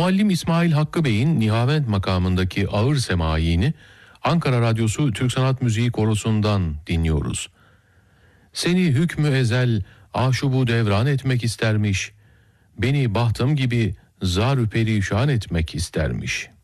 Muallim İsmail Hakkı Bey'in Nihavent makamındaki ağır semayini Ankara Radyosu Türk Sanat Müziği Korosu'ndan dinliyoruz. Seni hükmü ezel aşubu devran etmek istermiş, beni bahtım gibi zar-ı perişan etmek istermiş.